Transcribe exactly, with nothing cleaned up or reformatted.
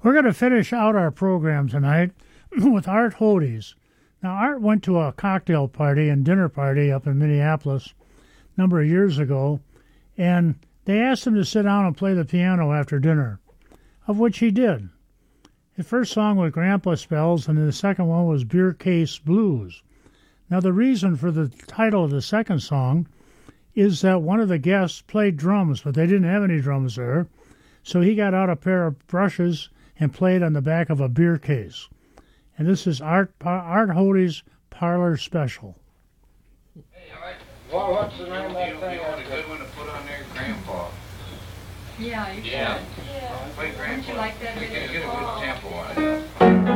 We're going to finish out our program tonight with Art Hodes. Now, Art went to a cocktail party and dinner party up in Minneapolis a number of years ago, and they asked him to sit down and play the piano after dinner, of which he did. His first song was Grandpa Spells, and the second one was Beer Case Blues. Now, the reason for the title of the second song is that one of the guests played drums, but they didn't have any drums there, so he got out a pair of brushes and played on the back of a beer case. And this is Art Art Hodes' Parlor Special. Hey, well, what's the name of that thing? You want a good one to put on there, Grandpa? Yeah, you yeah. should. Yeah. Play Grandpa. Wouldn't you like that? Get, get a good tempo on it.